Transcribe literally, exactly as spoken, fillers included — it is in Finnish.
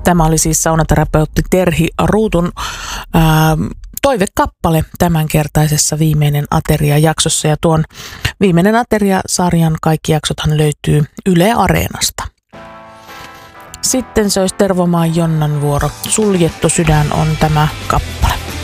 Tämä oli siis saunaterapeutti Terhi Ruutun ää, toivekappale tämänkertaisessa Viimeinen Ateria-jaksossa. Ja tuon Viimeinen Ateria-sarjan kaikki jaksothan löytyy Yle Areenasta. Sitten se olisi Tervomaan Jonnan vuoro. Suljettu sydän on tämä kappale.